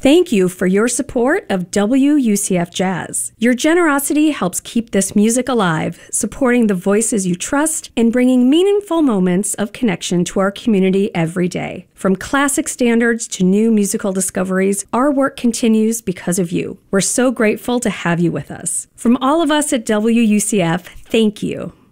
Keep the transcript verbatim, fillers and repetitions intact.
Thank you for your support of W U C F Jazz. Your generosity helps keep this music alive, supporting the voices you trust and bringing meaningful moments of connection to our community every day. From classic standards to new musical discoveries, our work continues because of you. We're so grateful to have you with us. From all of us at W U C F, thank you.